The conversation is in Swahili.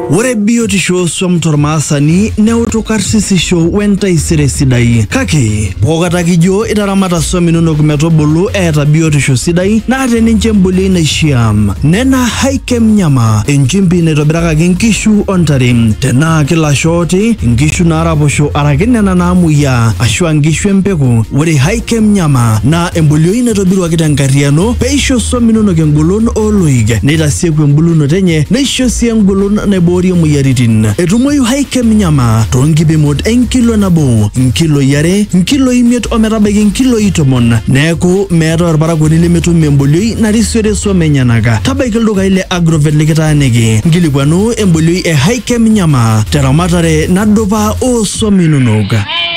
Ore biotisho swam tormaasani neutu karsisisho wentaisere sidai. Kake, pokata kijo itaramata swam inonok metubulu eeta biotisho sidai naata ninche embolioi naishiaa. Nena Haikem Nyama, enchimbi naitobirakaki nkishu ontare. Tenaa kilashooti, nkishu naaraposho araki nena naamuoyia ashu nkishu empeku. Ore Haikem Nyama naa embolioi naitobiruaki tenkarriyiano peisho swam inonok engolon ooloik, neitasieku embulunoto enye, neisho sii engolon naiborie moyiaritin. Etumoyu Haikem Nyama toonkipimot enkilo nabo, nkiloi are, nkiloi 5 ometabaiki nkiloi 10. Neeku meeta orparakuoni lemetum embolioi narisiore swam enyenak. Tabaiki ildukai le Agrovet likitaaniki. Nkilikuanu embolioi e Haikem Nyama teramatare nadupa oo swam inonok.